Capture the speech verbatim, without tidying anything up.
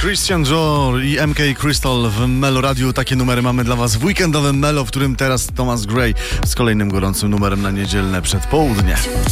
Christian Dior i M K Crystal w Melo Radiu. Takie numery mamy dla was w weekendowym Melo, w którym teraz Thomas Gray z kolejnym gorącym numerem na niedzielne przedpołudnie.